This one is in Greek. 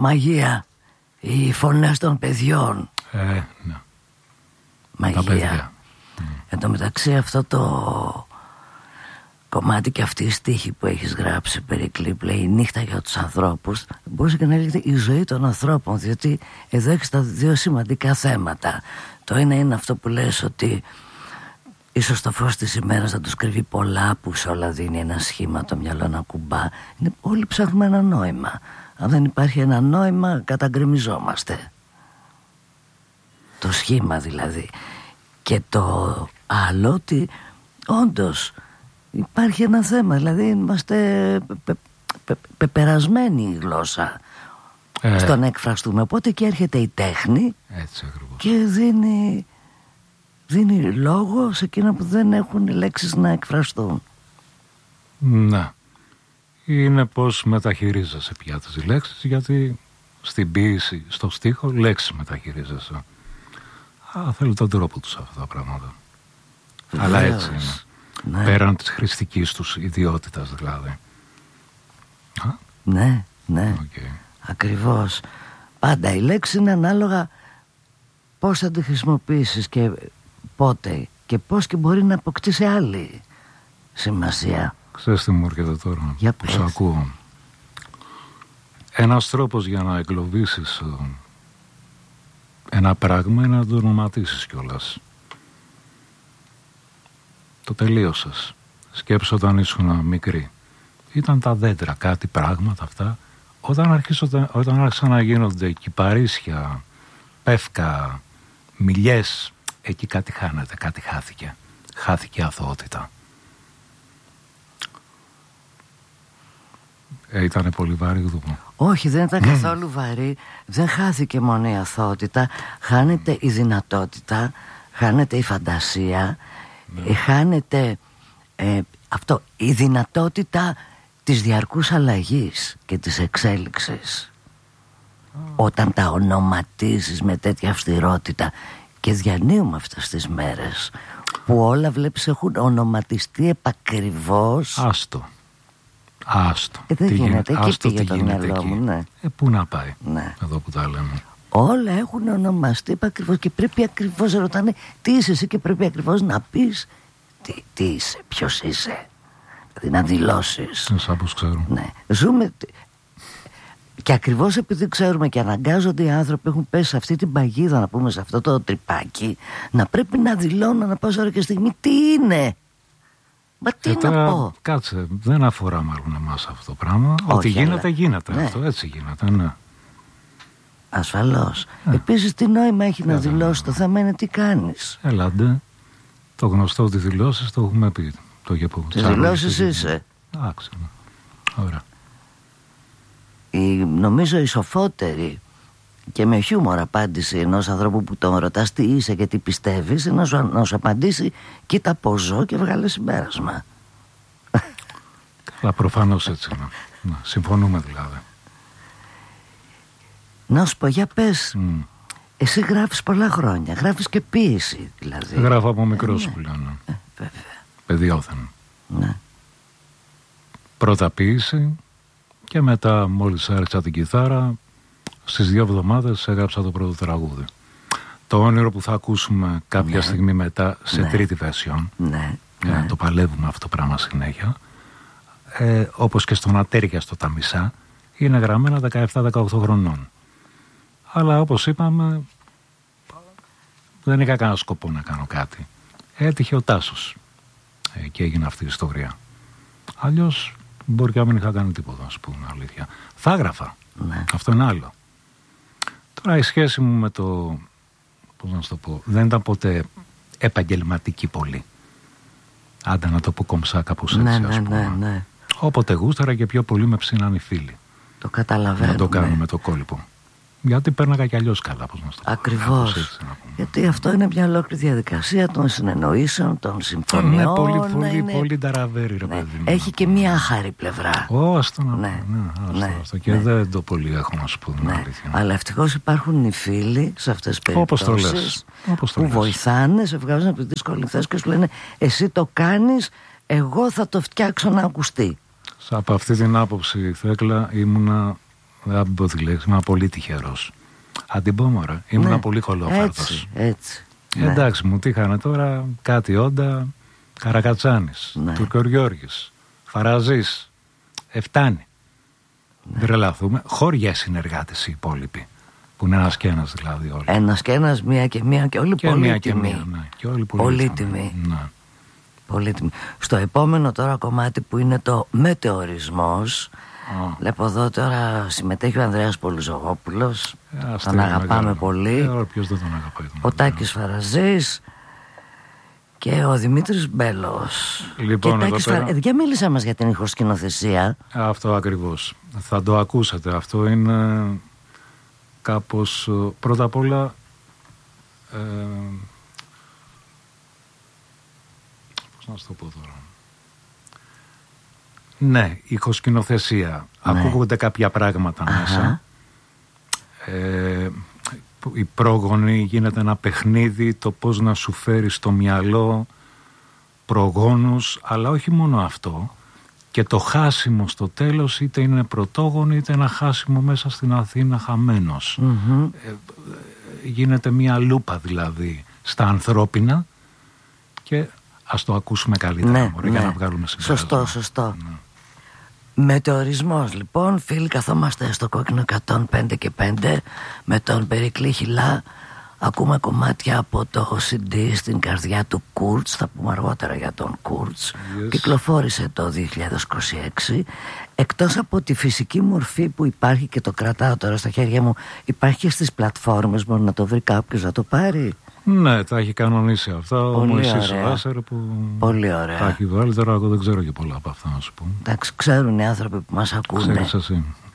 Μαγεία. Οι φωνές των παιδιών. Ναι. Μαγεία. Εν τω μεταξύ αυτό το κομμάτι και αυτή η στίχη που έχεις γράψει, Περικλή, λέει η νύχτα για τους ανθρώπους, μπορούσε και να λέγεται η ζωή των ανθρώπων, διότι εδώ έχεις τα δύο σημαντικά θέματα. Το ένα είναι αυτό που λες ότι ίσως το φως της ημέρας να τους κρύβει πολλά, που σε όλα δίνει ένα σχήμα, το μυαλό να κουμπά. Όλοι ψάχνουμε ένα νόημα. Αν δεν υπάρχει ένα νόημα, καταγκρεμιζόμαστε. Το σχήμα δηλαδή. Και το άλλο, ότι όντως υπάρχει ένα θέμα, δηλαδή είμαστε πεπερασμένοι η γλώσσα στο να εκφραστούμε. Οπότε και έρχεται η τέχνη. Έτσι ακριβώς. Και δίνει λόγο σε εκείνα που δεν έχουν λέξεις να εκφραστούν. Ναι. Είναι πως μεταχειρίζεσαι πια τις λέξεις, γιατί στην ποίηση, στο στίχο, λέξεις μεταχειρίζεσαι. Θέλει τον τρόπο τους αυτά τα πράγματα. Αλλά έτσι είναι. Ναι. Πέραν της χρηστικής τους ιδιότητας δηλαδή. Ναι. Okay. Ακριβώς. Πάντα η λέξη είναι ανάλογα πώς θα τη χρησιμοποιήσεις και πότε και πώς, και μπορεί να αποκτήσει άλλη σημασία. Ξέρεις τι μου έρχεται τώρα που σ' ακούω? Ένας τρόπος για να εγκλωβίσεις ένα πράγμα είναι να το ονοματίσεις κιόλας. Το τελείωσες. Σκέψου όταν ήσουν μικρή. Ήταν τα δέντρα, κάτι πράγματα αυτά. Όταν άρχισαν να γίνονται κυπαρίσια, πεύκα, μιλιές, εκεί κάτι χάνεται, κάτι χάθηκε. Χάθηκε η αθωότητα. Ήτανε πολύ βαρύ δούμε. Όχι, δεν ήταν καθόλου βαρύ. Δεν χάθηκε μόνο η αθωότητα. Χάνεται η δυνατότητα, χάνεται η φαντασία, χάνεται η δυνατότητα της διαρκούς αλλαγής και της εξέλιξης. Όταν τα ονοματίζεις με τέτοια αυστηρότητα, και διανύουμε αυτές τις μέρες που όλα βλέπεις έχουν ονοματιστεί επακριβώς. Άστο. Δεν γίνεται, εκεί πήγε το μυαλό μου, ναι. Πού να πάει, ναι. Εδώ που τα λέμε. Όλα έχουν ονομαστεί επακριβώς και πρέπει ακριβώς, ρωτάνε τι είσαι εσύ, και πρέπει ακριβώς να πεις τι είσαι, ποιος είσαι. Δηλαδή να δηλώσεις. Σαν πως ξέρω. Ναι. Ζούμε. Και ακριβώς επειδή ξέρουμε και αναγκάζονται οι άνθρωποι, έχουν πέσει σε αυτή την παγίδα, να πούμε, σε αυτό το τρυπάκι, να πρέπει να δηλώνω να πάω σε ώρα και στιγμή τι είναι. Μα τι να πω. Κάτσε, δεν αφορά μάλλον εμάς αυτό το πράγμα. Όχι, ότι γίνεται, γίνεται ναι. Αυτό, έτσι γίνεται, ναι. Ασφαλώς. Επίσης τι νόημα έχει να δηλώσει, το θέμα είναι τι κάνεις. Ελάτε, το γνωστό ότι δηλώσεις το έχουμε πει. Τις δηλώσεις είσαι. Εντάξει, ωραία. Νομίζω η σοφότερη και με χιούμορ απάντηση ενός ανθρώπου που τον ρωτάς τι είσαι και τι πιστεύεις, είναι να σου απαντήσει κοίτα πως ζω και βγάλε συμπέρασμα. Καλά, προφανώς έτσι είναι. Συμφωνούμε δηλαδή. Να σου πω, για πες, εσύ γράφεις πολλά χρόνια, γράφεις και ποίηση δηλαδή. Γράφω από μικρός που λένε. Βέβαια. Παιδιόθεν. Ναι. Πρώτα ποίηση και μετά, μόλις άρχισα την κιθάρα, στις 2 εβδομάδες έγραψα το πρώτο τραγούδι. Το όνειρο που θα ακούσουμε κάποια στιγμή μετά σε τρίτη version. Ναι. Το παλεύουμε αυτό το πράγμα συνέχεια. Όπως και στον Ατέριαστο τα μισά, είναι γραμμένα 17-18 χρονών. Αλλά όπως είπαμε, δεν είχα κανένα σκοπό να κάνω κάτι. Έτυχε ο Τάσος και έγινε αυτή η ιστορία. Αλλιώς μπορεί και να μην είχα κάνει τίποτα, να σου πούμε αλήθεια. Θα έγραφα. Ναι. Αυτό είναι άλλο. Τώρα η σχέση μου με το, πώς να σου το πω, δεν ήταν ποτέ επαγγελματική πολύ. Άντε να το πω κομψά κάπως έτσι, ας πούμε. Ναι. Όποτε γούσταρα και πιο πολύ με ψήναν οι φίλοι. Το καταλαβαίνω. Να το κάνουμε το κόλπο. Γιατί πέρναγα κι αλλιώς καλά, πώς να σου το πω. Ακριβώς. Γιατί αυτό είναι μια ολόκληρη διαδικασία των συνεννοήσεων, των συμφωνιών. Είναι πολύ ταραβέρι, ρε παιδί μου. Έχει και μια άχαρη πλευρά. Αυτό και δεν το πολύ έχω να σου πω την αλήθεια. Αλλά ευτυχώς υπάρχουν οι φίλοι σε αυτές τις περιπτώσεις που βοηθάνε, σε βγάζουν από τη δύσκολη θέση και σου λένε εσύ το κάνεις, εγώ θα το φτιάξω να ακουστεί. Από αυτή την άποψη, Θέκλα, ήμουνα Δεν πω τη λέξη, ήμουν πολύ τυχερός. Αν την πω μωρέ, ήμουν πολύ κολόφαρτος. Έτσι. Εντάξει, μου τύχανε τώρα κάτι όντα, Καρακατσάνης, Τουρκογιώργης, Φαραζής, Εφτάνη. Δεν τρελαθούμε. Χώρια συνεργάτες οι υπόλοιποι. Που είναι ένας και ένας δηλαδή όλοι. Ένας και ένας, μία και μία και όλοι πολύτιμοι. Και όλοι πολύτιμοι. Πολύτιμοι. Στο επόμενο τώρα κομμάτι που είναι το μετεωρισμός, βλέπω εδώ τώρα συμμετέχει ο Ανδρέας Πολυζωγόπουλος. Τον αγαπάμε πολύ. Ποιος δεν τον αγαπάει. Ο Τάκης Φαραζής και ο Δημήτρης Μπέλος. Λοιπόν, Για μίλησά μας για την ηχοσκηνοθεσία. Αυτό ακριβώς. Θα το ακούσατε. Αυτό είναι κάπως, πρώτα απ' όλα, πώς να σου το πω τώρα. Ναι, ηχοσκηνοθεσία. Ακούγονται κάποια πράγματα μέσα. Η πρόγονη γίνεται ένα παιχνίδι, το πώς να σου φέρει στο μυαλό προγόνους, αλλά όχι μόνο αυτό, και το χάσιμο στο τέλος, είτε είναι πρωτόγονη είτε ένα χάσιμο μέσα στην Αθήνα χαμένος. Γίνεται μια λούπα δηλαδή στα ανθρώπινα, και ας το ακούσουμε καλύτερα για να βγάλουμε συμπέρασμα. Σωστό. Μετεωρισμός λοιπόν, φίλοι, καθόμαστε στο Κόκκινο 105 και 5 με τον Περικλή Χιλά. Ακούμε κομμάτια από το CD στην καρδιά του Κούρτς. Θα πούμε αργότερα για τον Κούρτς. Κυκλοφόρησε το 2026. Εκτός από τη φυσική μορφή που υπάρχει, και το κρατάω τώρα στα χέρια μου, υπάρχει και στις πλατφόρμες, μπορεί να το βρει κάποιος να το πάρει. Ναι, τα έχει κανονίσει αυτά. Ο Μωυσής ο Άσερ που πολύ ωραία. Τα έχει βάλει. Τώρα εγώ δεν ξέρω και πολλά από αυτά να σου πω. Εντάξει, ξέρουν οι άνθρωποι που μας ακούνε. Ξέρεις εσύ.